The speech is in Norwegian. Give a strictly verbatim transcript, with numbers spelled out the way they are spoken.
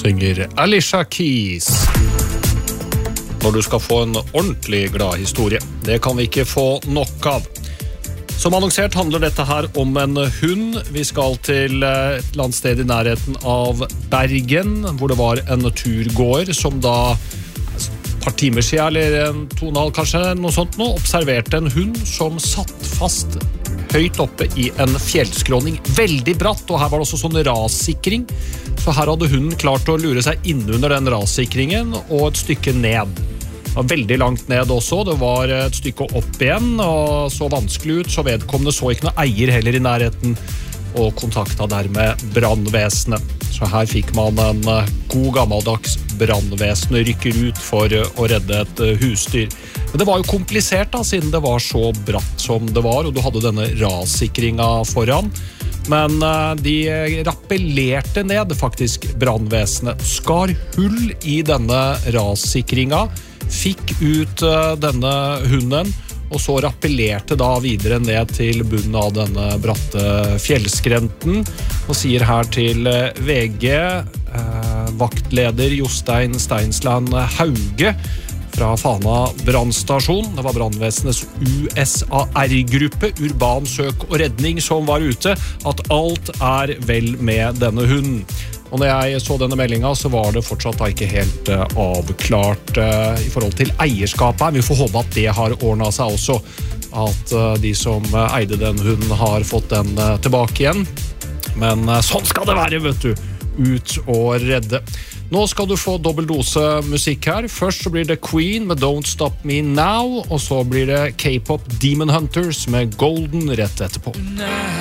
synger Alicia Keys. Når du skal få en ordentlig glad historie. Det kan vi ikke få nok av. Som annonsert handler dette her om en hund. Vi skal til et landsted i nærheten av Bergen, hvor det var en turgåer som da, et par timer siden, eller en to og en halv kanskje, noe sånt nå, observerte en hund som satt fast høyt oppe i en fjellskråning. Veldig bratt, og her var det også sånn rassikring. Så her hadde hunden klart å lure seg innunder den rassikringen og et stykke ned. Det var veldig langt ned også, det var et stykke opp igjen, og så vanskelig ut, så vedkommende så ikke noe eier heller i nærheten, og kontakta dermed brandvesenet. Så her fikk man en god gammeldags brandvesen rykker ut for å redde et husdyr. Men det var jo komplisert da, siden det var så bratt som det var, og du hadde denne rassikringen foran. Men de rappellerte ned faktisk brandvesenet, skar hull i denne rassikringen, fikk ut denne hunden, og så rappellerte da videre ned til bunnen av denne bratte fjellskrenten, og sier her til V G, eh, vaktleder Jostein Steinsland Hauge, fra Fana brannstasjon. Det var brandvesenets U S A R-gruppe, Urban Søk og Redning, som var ute, at alt er vel med denne hunden. Og når jeg så denne meldingen, så var det fortsatt da ikke helt uh, avklart uh, i forhold til eierskapet. Vi får håpe at det har ordnet seg også, at uh, de som uh, eide den hunden har fått den uh, tilbake igjen. Men uh, sånn skal det være, vet du. Ut og redde. Nå skal du få dobbelt dose musikk her. Først så blir det Queen med Don't Stop Me Now, og så blir det K-pop Demon Hunters med Golden rett etterpå.